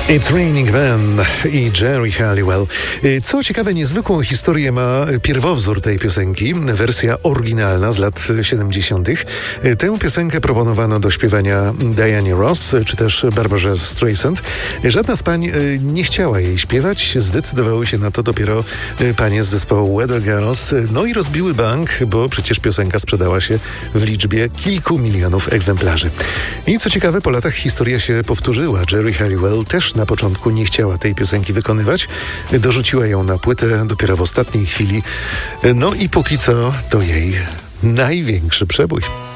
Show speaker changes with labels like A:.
A: It's Raining Men i Geri Halliwell. Co ciekawe, niezwykłą historię ma pierwowzór tej piosenki, wersja oryginalna z lat 70. Tę piosenkę proponowano do śpiewania Dianie Ross, czy też Barbarze Streisand. Żadna z pań nie chciała jej śpiewać, zdecydowały się na to dopiero panie z zespołu Weather Girls. No i rozbiły bank, bo przecież piosenka sprzedała się w liczbie kilku milionów egzemplarzy. I co ciekawe, po latach historia się powtórzyła. Geri Halliwell też na początku nie chciała tej piosenki wykonywać. Dorzuciła ją na płytę dopiero w ostatniej chwili. No i póki co to jej największy przebój.